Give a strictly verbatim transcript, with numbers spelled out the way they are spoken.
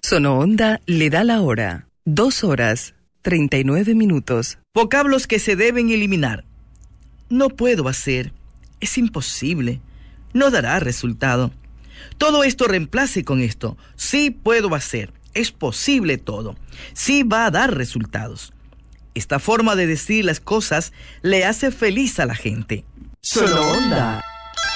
Sonoonda le da la hora. Dos horas, treinta y nueve minutos. Vocablos que se deben eliminar. No puedo hacer. Es imposible. No dará resultado. Todo esto reemplace con esto. Sí puedo hacer. Es posible todo. Sí va a dar resultados. Esta forma de decir las cosas le hace feliz a la gente. Sonoonda.